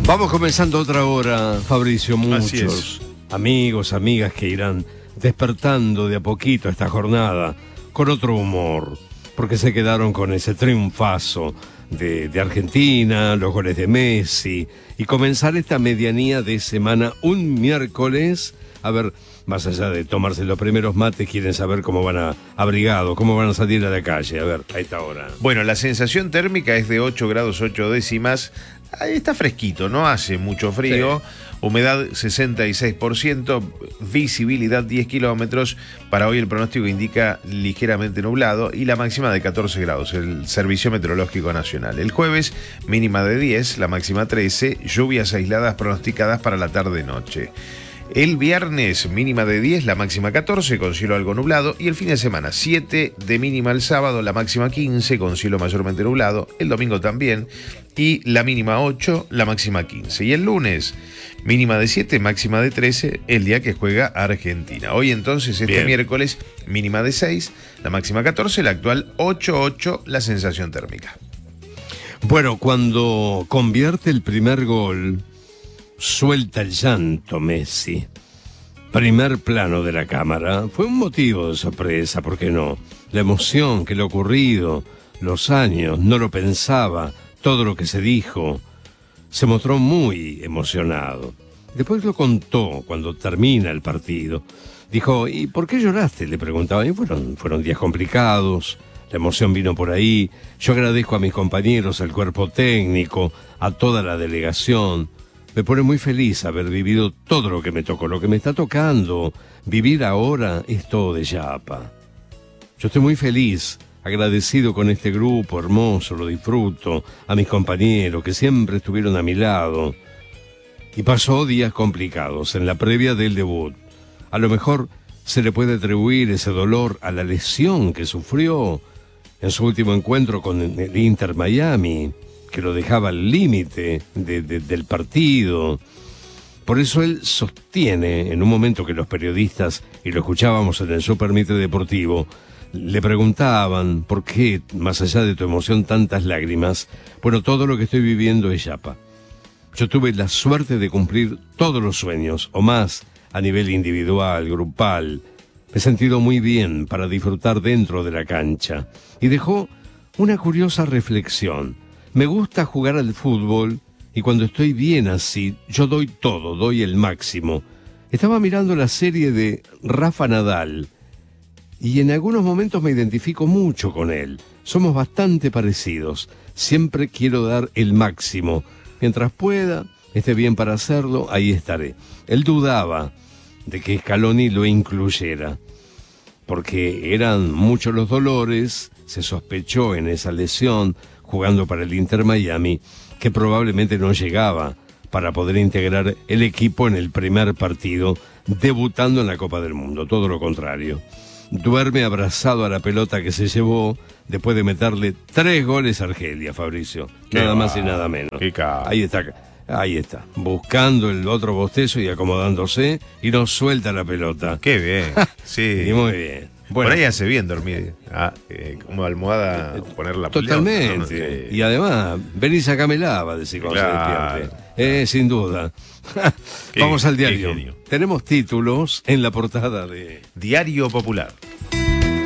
Vamos comenzando otra hora, Fabricio. Así Muchos es. amigos, amigas que irán despertando de a poquito esta jornada con otro humor, porque se quedaron con ese triunfazo de Argentina, los goles de Messi, y comenzar esta medianía de semana un miércoles. A ver, más allá de tomarse los primeros mates, quieren saber cómo van a abrigados, cómo van a salir a la calle. A ver, a esta hora. Bueno, la sensación térmica es de 8 grados 8 décimas. Ahí está fresquito, no hace mucho frío. Sí. Humedad 66%, visibilidad 10 kilómetros. Para hoy el pronóstico indica ligeramente nublado y la máxima de 14 grados, el Servicio Meteorológico Nacional. El jueves, mínima de 10, la máxima 13, lluvias aisladas pronosticadas para la tarde-noche. El viernes, mínima de 10, la máxima 14, con cielo algo nublado. Y el fin de semana, 7 de mínima el sábado, la máxima 15, con cielo mayormente nublado. El domingo también. Y la mínima 8, la máxima 15. Y el lunes, mínima de 7, máxima de 13, el día que juega Argentina. Hoy entonces, este miércoles, mínima de 6, la máxima 14, la actual 8-8, la sensación térmica. Bueno, cuando convierte el primer gol, suelta el llanto Messi. Primer plano de la cámara. Fue un motivo de sorpresa, ¿por qué no? La emoción, que lo ocurrido, los años, no lo pensaba, todo lo que se dijo. Se mostró muy emocionado. Después lo contó cuando termina el partido. Dijo, ¿y por qué lloraste?, le preguntaba. Y fueron días complicados, la emoción vino por ahí. Yo agradezco a mis compañeros, al cuerpo técnico, a toda la delegación. Me pone muy feliz haber vivido todo lo que me tocó, lo que me está tocando. Vivir ahora es todo de Yapa. Yo estoy muy feliz, agradecido con este grupo hermoso, lo disfruto, a mis compañeros que siempre estuvieron a mi lado. Y pasó días complicados en la previa del debut. A lo mejor se le puede atribuir ese dolor a la lesión que sufrió en su último encuentro con el Inter Miami, que lo dejaba al límite del partido. Por eso él sostiene, en un momento que los periodistas, y lo escuchábamos en el Super Mitre Deportivo, le preguntaban, ¿por qué, más allá de tu emoción, tantas lágrimas? Bueno, todo lo que estoy viviendo es Yapa. Yo tuve la suerte de cumplir todos los sueños, o más, a nivel individual, grupal. Me he sentido muy bien para disfrutar dentro de la cancha. Y dejó una curiosa reflexión. Me gusta jugar al fútbol y cuando estoy bien así, yo doy todo, doy el máximo. Estaba mirando la serie de Rafa Nadal y en algunos momentos me identifico mucho con él. Somos bastante parecidos. Siempre quiero dar el máximo. Mientras pueda, esté bien para hacerlo, ahí estaré. Él dudaba de que Scaloni lo incluyera, porque eran muchos los dolores, se sospechó en esa lesión, jugando para el Inter Miami, que probablemente no llegaba para poder integrar el equipo en el primer partido, debutando en la Copa del Mundo, todo lo contrario. Duerme abrazado a la pelota que se llevó después de meterle 3 goles a Argelia, Fabricio. Nada más y nada menos. Ahí está, buscando el otro bostezo y acomodándose, y no suelta la pelota. Qué bien, sí. Y muy bien. Bueno, por ahí hace bien dormir, como almohada poner la pelota. Totalmente. Y además, vení, sacámela, va a decir cuando se despierte. Sin duda. Vamos al diario. Tenemos títulos en la portada de Diario Popular.